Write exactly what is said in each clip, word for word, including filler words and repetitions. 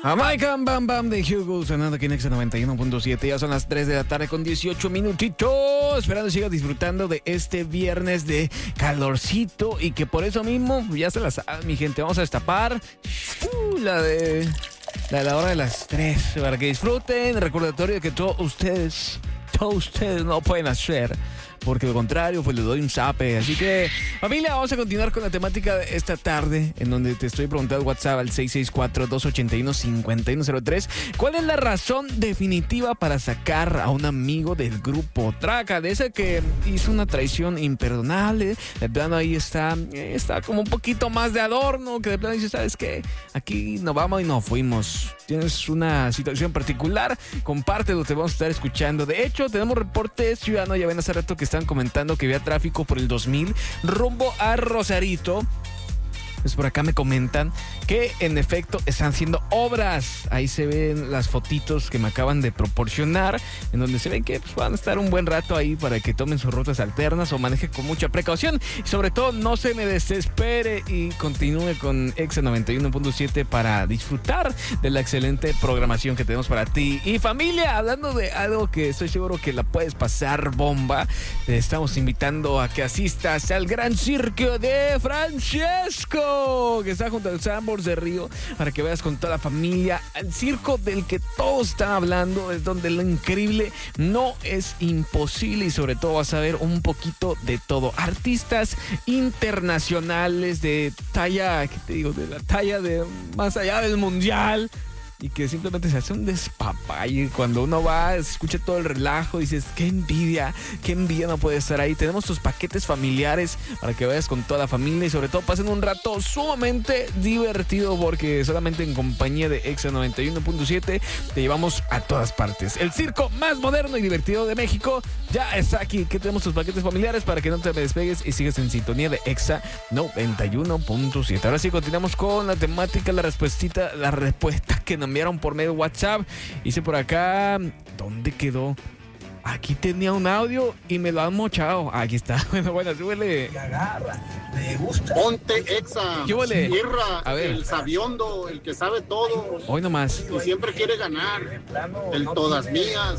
Jamaican Bam Bam de Hugo sonando aquí en Exa noventa y uno punto siete. Ya son las tres de la tarde con dieciocho minutitos. Esperando que sigas disfrutando de este viernes de calorcito y que por eso mismo ya se la saben, mi gente. Vamos a destapar uh, la de la de la hora de las tres para que disfruten. Recordatorio de que todos ustedes, todos ustedes no pueden hacer, porque de lo contrario, pues le doy un zape. Así que, familia, vamos a continuar con la temática de esta tarde, en donde te estoy preguntando WhatsApp al seis seis cuatro, dos ocho uno, cinco uno cero tres. ¿Cuál es la razón definitiva para sacar a un amigo del grupo Traca? De ese que hizo una traición imperdonable. De plano ahí está, está como un poquito más de adorno, que de plano dice, ¿sabes qué? Aquí nos vamos y nos fuimos. Tienes una situación particular, compártelo, te vamos a estar escuchando. De hecho, tenemos reportes ciudadanos, ya ven hace rato que están comentando que había tráfico por el dos mil rumbo a Rosarito. Pues por acá me comentan que en efecto están haciendo obras. Ahí se ven las fotitos que me acaban de proporcionar, en donde se ven que pues, van a estar un buen rato ahí para que tomen sus rutas alternas o maneje con mucha precaución. Y sobre todo no se me desespere y continúe con Exa noventa y uno punto siete para disfrutar de la excelente programación que tenemos para ti. Y familia, hablando de algo que estoy seguro que la puedes pasar bomba, te estamos invitando a que asistas al gran circo de Francesco, que está junto al Sambors de Río, para que vayas con toda la familia al circo del que todos están hablando. Es donde lo increíble no es imposible y sobre todo vas a ver un poquito de todo. Artistas internacionales de talla, ¿qué te digo? De la talla de más allá del mundial. Y que simplemente se hace un despapalle. Cuando uno va, escucha todo el relajo, dices, qué envidia, qué envidia no puede estar ahí. Tenemos tus paquetes familiares para que vayas con toda la familia y sobre todo pasen un rato sumamente divertido, porque solamente en compañía de Exa noventa y uno punto siete te llevamos a todas partes. El circo más moderno y divertido de México ya está aquí. Que tenemos tus paquetes familiares para que no te despegues y sigas en sintonía de Exa noventa y uno punto siete. Ahora sí, continuamos con la temática, la respuestita, la respuesta que nos enviaron por medio de WhatsApp. Hice por acá, ¿dónde quedó? Aquí tenía un audio y me lo han mochado. Aquí está. Bueno, bueno, súbele. Y agarra, me gusta. Ponte Exa. ¿Qué huele? Irra, A ver. el sabiondo, el que sabe todo. Hoy nomás. Y siempre quiere ganar. El todas mías.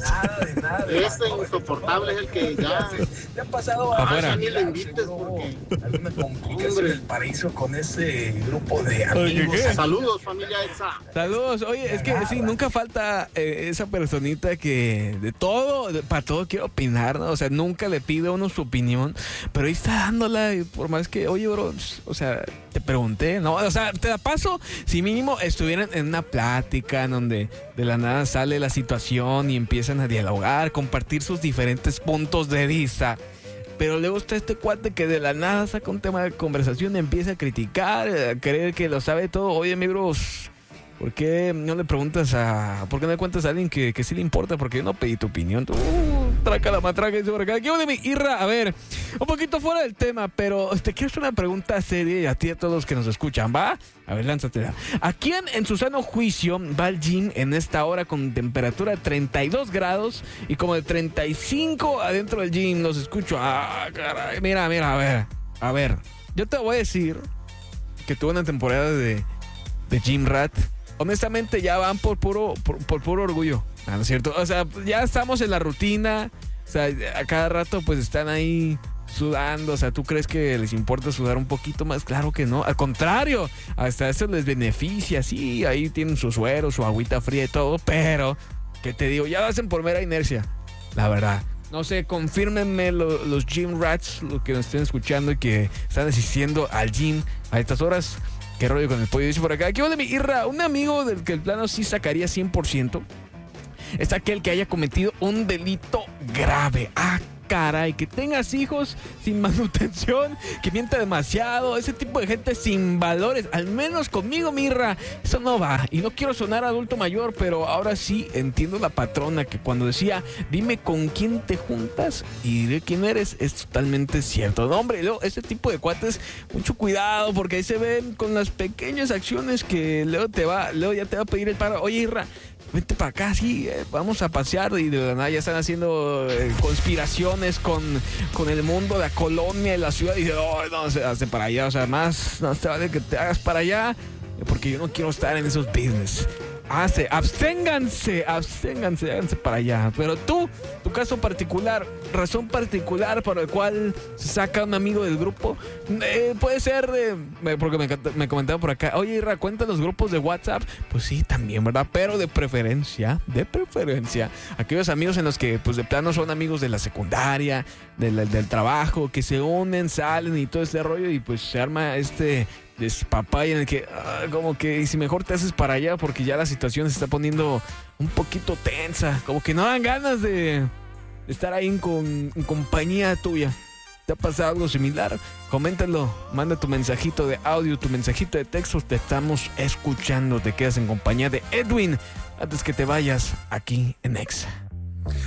Ese insoportable es el que ya. Ya han pasado a afuera. Ya ni le invites porque. alguna complicación del paraíso con ese grupo de amigos. ¿Qué? Saludos, familia Exa. Saludos. Oye, es que sí, nunca falta eh, esa personita que de todo, de, para todo quiere opinar, ¿no? O sea, nunca le pide a uno su opinión, pero ahí está dándola. Y por más que, oye, bro, o sea, te pregunté, ¿no? O sea, te la paso si mínimo estuvieran en una plática en donde de la nada sale la situación y empiezan a dialogar, compartir sus diferentes puntos de vista. Pero luego está este cuate que de la nada saca un tema de conversación y empieza a criticar, a creer que lo sabe todo. Oye, mi bro, ¿por qué no le preguntas a... ¿Por qué no le cuentas a alguien que, que sí le importa? Porque yo no pedí tu opinión. Tú, uh, traca la matraca y sobre acá. ¿Qué de mi Irra? A ver, un poquito fuera del tema, pero te quiero hacer una pregunta seria y a ti y a todos los que nos escuchan, ¿va? A ver, lánzatela. ¿A quién en su sano juicio va al gym en esta hora con temperatura de treinta y dos grados y como de treinta y cinco adentro del gym? Los escucho. Ah, caray. Mira, mira, a ver. A ver, yo te voy a decir que tuve una temporada de, de Gym Rat. Honestamente ya van por puro por, por puro orgullo, ¿no es cierto? O sea, ya estamos en la rutina. O sea, a cada rato pues están ahí sudando. O sea, ¿tú crees que les importa sudar un poquito más? Claro que no, al contrario, hasta eso les beneficia. Sí, ahí tienen su suero, su agüita fría y todo. Pero, ¿qué te digo? Ya lo hacen por mera inercia, la verdad. No sé, confírmenme lo, los gym rats, los que nos estén escuchando y que están asistiendo al gym a estas horas. ¿Qué rollo con el pollo? Dice por acá, ¿qué onda, mi Irra? Un amigo del que el plano sí sacaría cien por ciento es aquel que haya cometido un delito grave. Ah, caray, que tengas hijos sin manutención, que mienta demasiado, ese tipo de gente sin valores. Al menos conmigo, Mirra, eso no va. Y no quiero sonar adulto mayor, pero ahora sí entiendo la patrona que cuando decía, dime con quién te juntas y diré quién eres, es totalmente cierto. No, hombre, luego, ese tipo de cuates, mucho cuidado, porque ahí se ven con las pequeñas acciones que luego te va, luego ya te va a pedir el paro. Oye, Irra, vente para acá, sí, eh, vamos a pasear. Y de la nada ya están haciendo eh, conspiraciones con, con el mundo, la colonia y la ciudad. Y dice, oh, no, se hace para allá. O sea, más no te vale que te hagas para allá, porque yo no quiero estar en esos business. hace, absténganse, absténganse, háganse para allá. Pero tú, tu caso particular, razón particular por la cual se saca un amigo del grupo, eh, puede ser, eh, porque me, me comentaban por acá, oye, Irra, ¿cuentan los grupos de WhatsApp? Pues sí, también, ¿verdad? Pero de preferencia, de preferencia, aquellos amigos en los que, pues de plano son amigos de la secundaria, del, del trabajo, que se unen, salen y todo ese rollo, y pues se arma este despapay en el que, ah, como que, y si mejor te haces para allá, porque ya la situación se está poniendo un poquito tensa, como que no dan ganas de, de estar ahí en, con, en compañía tuya. ¿Te ha pasado algo similar? Coméntalo, manda tu mensajito de audio, tu mensajito de texto, te estamos escuchando, te quedas en compañía de Edwin antes que te vayas aquí en Exa.